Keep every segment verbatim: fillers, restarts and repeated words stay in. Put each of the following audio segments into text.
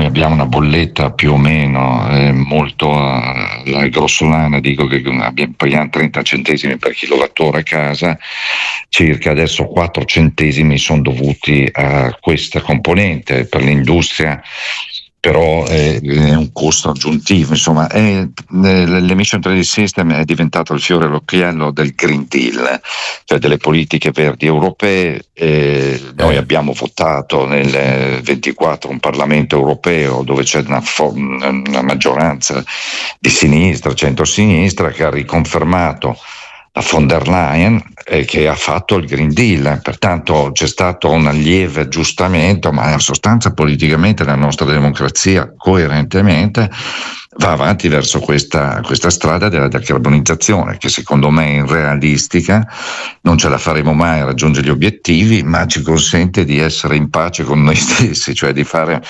abbiamo una bolletta più o meno eh, molto eh, grossolana, dico che abbiamo, paghiamo trenta centesimi per kilowattora a casa, circa adesso quattro centesimi sono dovuti a questa componente. Per l'industria però è, è un costo aggiuntivo, insomma è, l'emission trading system è diventato il fiore all'occhiello del Green Deal, cioè delle politiche verdi europee. Eh, noi abbiamo votato nel ventiquattro un Parlamento europeo dove c'è una, fo- una maggioranza di sinistra, centro-sinistra, che ha riconfermato la von der Leyen eh, che ha fatto il Green Deal. Pertanto c'è stato un lieve aggiustamento, ma in sostanza politicamente la nostra democrazia coerentemente va avanti verso questa, questa strada della decarbonizzazione, che secondo me è irrealistica, non ce la faremo mai a raggiungere gli obiettivi, ma ci consente di essere in pace con noi stessi, cioè di fare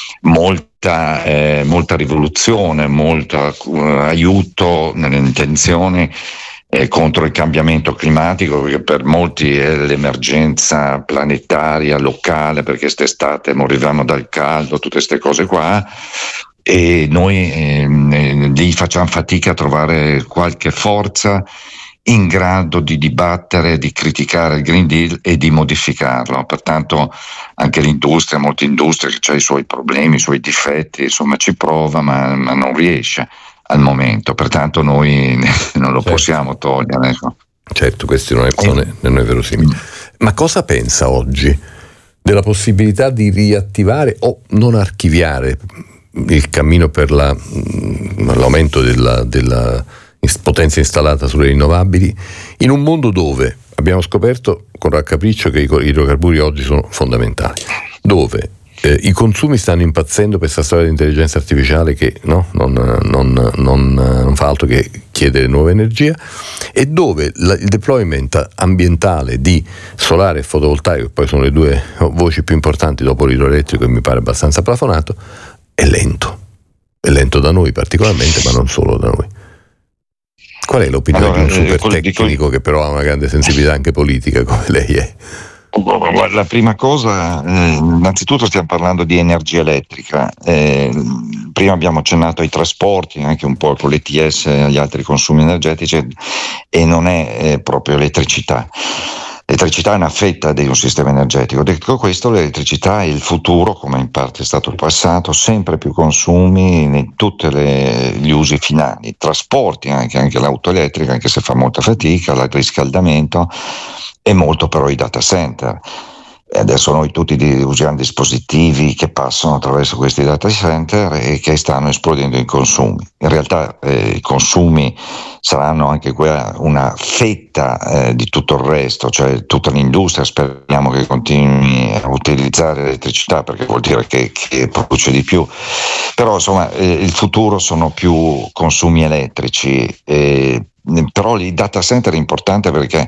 molta, eh, molta rivoluzione, molto uh, aiuto nelle intenzioni Eh, contro il cambiamento climatico, perché per molti è l'emergenza planetaria, locale, perché quest'estate morivamo dal caldo, tutte queste cose qua, e noi eh, lì facciamo fatica a trovare qualche forza in grado di dibattere, di criticare il Green Deal e di modificarlo. Pertanto anche l'industria, molte industrie che ha i suoi problemi, i suoi difetti, insomma ci prova ma, ma non riesce al momento, pertanto noi non lo certo. possiamo togliere. Ecco. Certo, questo non è, non è, non è verosimile. Ma cosa pensa oggi della possibilità di riattivare o non archiviare il cammino per la, l'aumento della, della potenza installata sulle rinnovabili in un mondo dove abbiamo scoperto con raccapriccio che i idrocarburi oggi sono fondamentali, dove Eh, i consumi stanno impazzendo per questa storia di intelligenza artificiale che no, non, non, non, non fa altro che chiedere nuova energia, e dove la, il deployment ambientale di solare e fotovoltaico, che poi sono le due voci più importanti dopo l'idroelettrico e mi pare abbastanza plafonato, è lento. È lento da noi particolarmente, ma non solo da noi. Qual è l'opinione allora, di un super eh, tecnico che però ha una grande sensibilità anche politica come lei è? La prima cosa, eh, innanzitutto stiamo parlando di energia elettrica. Eh, prima abbiamo accennato ai trasporti, anche un po' con l'E T S e agli altri consumi energetici, e non è eh, proprio elettricità. L'elettricità è una fetta di un sistema energetico. Detto questo, l'elettricità è il futuro, come in parte è stato il passato, sempre più consumi in tutti gli usi finali, trasporti, anche, anche l'auto elettrica, anche se fa molta fatica, il riscaldamento, e molto però i data center. E adesso noi tutti usiamo dispositivi che passano attraverso questi data center e che stanno esplodendo in consumi. In realtà eh, i consumi saranno anche quella una fetta eh, di tutto il resto, cioè tutta l'industria speriamo che continui a utilizzare l'elettricità, perché vuol dire che, che produce di più. Però insomma eh, il futuro sono più consumi elettrici, eh, però il data center è importante perché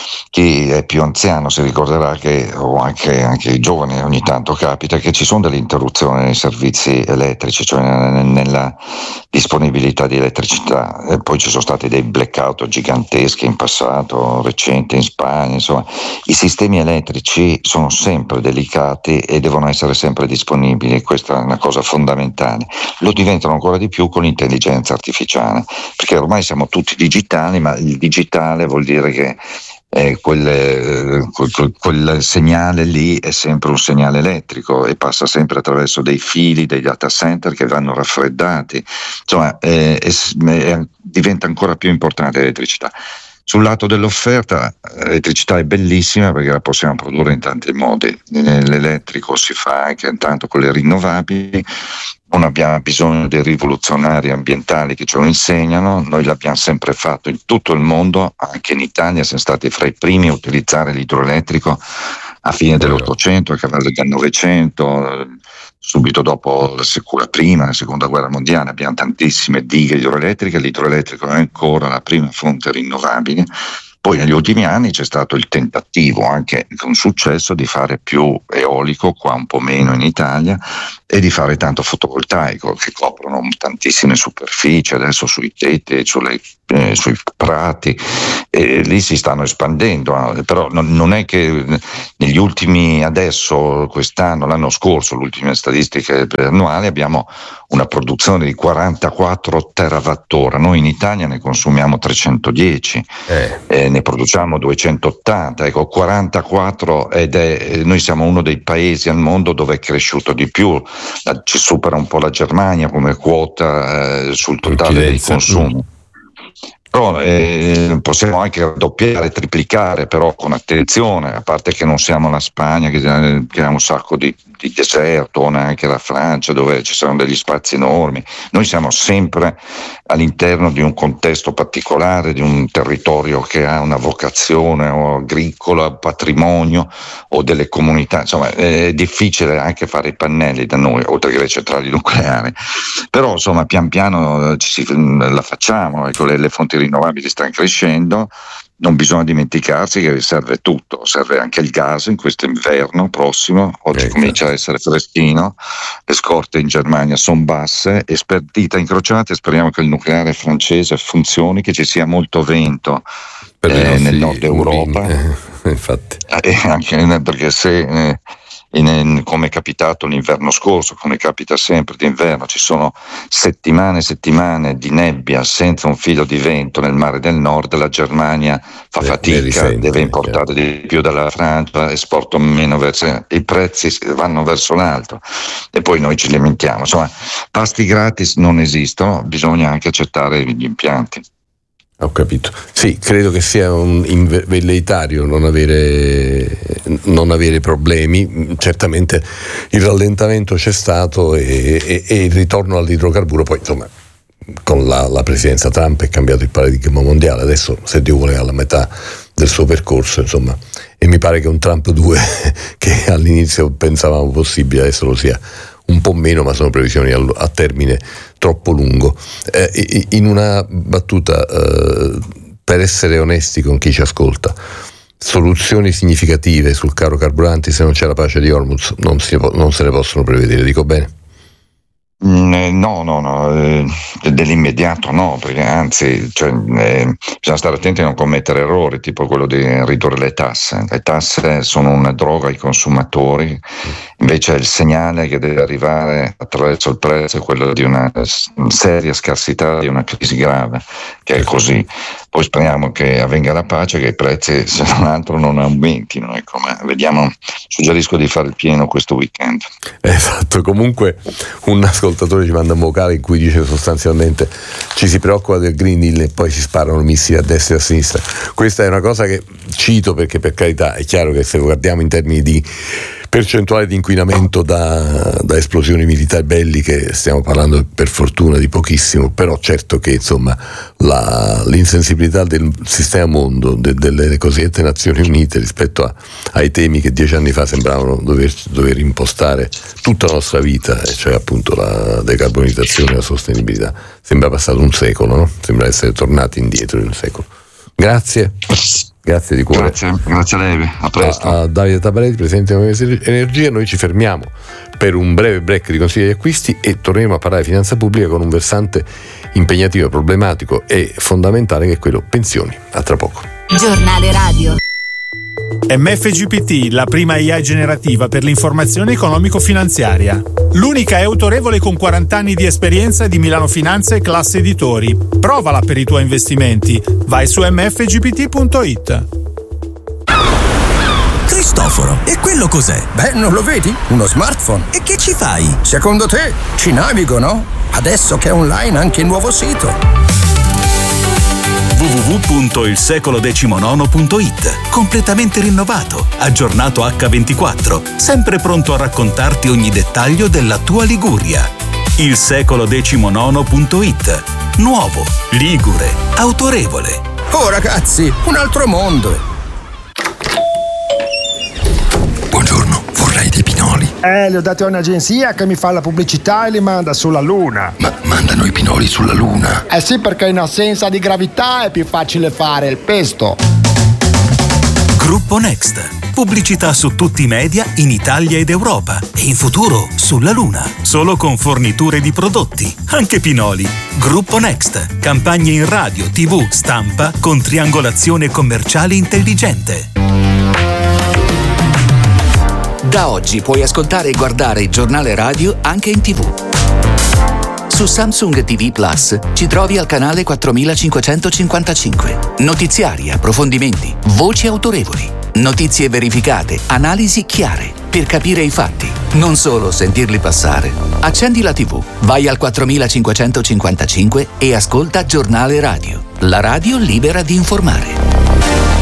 chi è più anziano si ricorderà che, o anche, anche i giovani, ogni tanto capita che ci sono delle interruzioni nei servizi elettrici, cioè nella disponibilità di elettricità, e poi ci sono stati dei blackout giganteschi in passato, recente in Spagna. Insomma, i sistemi elettrici sono sempre delicati e devono essere sempre disponibili, questa è una cosa fondamentale. Lo diventano ancora di più con l'intelligenza artificiale, perché ormai siamo tutti digitali, ma il digitale vuol dire che Eh, quel, quel, quel segnale lì è sempre un segnale elettrico e passa sempre attraverso dei fili, dei data center che vanno raffreddati, insomma eh, è, è, diventa ancora più importante l'elettricità. Sul lato dell'offerta, l'elettricità è bellissima perché la possiamo produrre in tanti modi. L'elettrico si fa anche intanto con le rinnovabili, non abbiamo bisogno dei rivoluzionari ambientali che ce lo insegnano, noi l'abbiamo sempre fatto in tutto il mondo, anche in Italia siamo stati fra i primi a utilizzare l'idroelettrico a fine dell'Ottocento, a cavallo del Novecento, subito dopo la, secu- la prima e la seconda guerra mondiale abbiamo tantissime dighe idroelettriche, l'idroelettrico è ancora la prima fonte rinnovabile. Poi negli ultimi anni c'è stato il tentativo, anche con successo, di fare più eolico, qua un po' meno in Italia, e di fare tanto fotovoltaico, che coprono tantissime superfici, adesso sui tetti, sulle eh, sui prati, e lì si stanno espandendo, eh, però non, non è che negli ultimi, adesso quest'anno, l'anno scorso, le ultime statistiche annuali, abbiamo una produzione di quarantaquattro terawattora, noi in Italia ne consumiamo trecentodieci, eh. Eh, ne produciamo duecentottanta, ecco quarantaquattro, ed è, noi siamo uno dei paesi al mondo dove è cresciuto di più, la, ci supera un po' la Germania come quota eh, sul totale dei consumi. Però, eh, possiamo anche raddoppiare, triplicare, però con attenzione, a parte che non siamo la Spagna che, che ha un sacco di, di deserto, o neanche la Francia dove ci sono degli spazi enormi. Noi siamo sempre all'interno di un contesto particolare, di un territorio che ha una vocazione o agricola, patrimonio o delle comunità, insomma è difficile anche fare i pannelli da noi, oltre che le centrali nucleari, però insomma pian piano ci si, la facciamo, ecco, le, le fonti rinnovabili stanno crescendo. Non bisogna dimenticarsi che serve tutto, serve anche il gas in questo inverno prossimo, oggi eh, comincia a essere freschino, le scorte in Germania sono basse e per dita incrociate speriamo che il nucleare francese funzioni, che ci sia molto vento eh, nel nord Europa, eh, infatti. Eh, anche perché se eh, In, in, come è capitato l'inverno scorso, come capita sempre d'inverno, ci sono settimane e settimane di nebbia senza un filo di vento nel mare del nord, la Germania fa fatica, risente, deve importare di più dalla Francia, esporta meno verso, i prezzi vanno verso l'alto e poi noi ci lamentiamo. Insomma, pasti gratis non esistono, bisogna anche accettare gli impianti. Ho capito. Sì, credo che sia un velleitario non avere, non avere problemi. Certamente il rallentamento c'è stato e, e, e il ritorno all'idrocarburo, poi insomma con la, la presidenza Trump è cambiato il paradigma mondiale, adesso se Dio vuole alla metà del suo percorso, insomma, e mi pare che un Trump due che all'inizio pensavamo possibile adesso lo sia un po' meno, ma sono previsioni a, a termine troppo lungo. Eh, in una battuta, eh, per essere onesti con chi ci ascolta, soluzioni significative sul caro carburanti, se non c'è la pace di Hormuz, non, si, non se ne possono prevedere, dico bene? No, no, no, eh, dell'immediato no, perché anzi cioè, eh, bisogna stare attenti a non commettere errori, tipo quello di ridurre le tasse. Le tasse sono una droga ai consumatori, invece il segnale che deve arrivare attraverso il prezzo è quello di una seria scarsità, di una crisi grave, che è così. Poi speriamo che avvenga la pace, che i prezzi se non altro non aumentino, ecco, ma vediamo, suggerisco di fare il pieno questo weekend. Esatto, comunque un ascoltatore ci manda un vocale in cui dice sostanzialmente ci si preoccupa del Green Deal e poi si sparano missili a destra e a sinistra. Questa è una cosa che cito perché, per carità, è chiaro che se guardiamo in termini di percentuale di inquinamento da, da esplosioni militari belliche stiamo parlando per fortuna di pochissimo, però certo che insomma la, l'insensibilità del sistema mondo, de, delle cosiddette Nazioni Unite rispetto a, ai temi che dieci anni fa sembravano dover, dover impostare tutta la nostra vita, cioè appunto la decarbonizzazione e la sostenibilità, sembra passato un secolo, no? Sembra essere tornati indietro di un secolo. Grazie. Grazie di cuore. Grazie, grazie a lei, a presto. A, a Davide Tabaretti, presidente di Energia. Noi ci fermiamo per un breve break di consigli di acquisti e torneremo a parlare di finanza pubblica con un versante impegnativo, problematico e fondamentale che è quello pensioni. A tra poco. Giornale Radio. M F G P T, la prima I A generativa per l'informazione economico-finanziaria. L'unica è autorevole con quaranta anni di esperienza di Milano Finanza e Classe Editori. Provala per i tuoi investimenti. Vai su m f g p t punto i t. Cristoforo, e quello cos'è? Beh, non lo vedi? Uno smartphone. E che ci fai? Secondo te ci navigo, no? Adesso che è online anche il nuovo sito. w w w punto il secolo diciannove punto i t. Completamente rinnovato, aggiornato acca ventiquattro, sempre pronto a raccontarti ogni dettaglio della tua Liguria. il secolo diciannove punto i t. Nuovo, ligure, autorevole. Oh ragazzi, un altro mondo. Buongiorno, vorrei dei pinoli. Eh, li ho dati a un'agenzia che mi fa la pubblicità e li manda sulla Luna. Ma mandano i pinoli sulla Luna? Eh sì, perché in assenza di gravità è più facile fare il pesto. Gruppo Next. Pubblicità su tutti i media in Italia ed Europa e in futuro sulla Luna. Solo con forniture di prodotti, anche Pinoli. Gruppo Next. Campagne in radio, tivù, stampa con triangolazione commerciale intelligente. Da oggi puoi ascoltare e guardare il giornale radio anche in tivù. Su Samsung T V Plus ci trovi al canale quattromilacinquecentocinquantacinque. Notiziari, approfondimenti, voci autorevoli, notizie verificate, analisi chiare, per capire i fatti, non solo sentirli passare. Accendi la tivù, vai al quattromilacinquecentocinquantacinque e ascolta Giornale Radio, la radio libera di informare.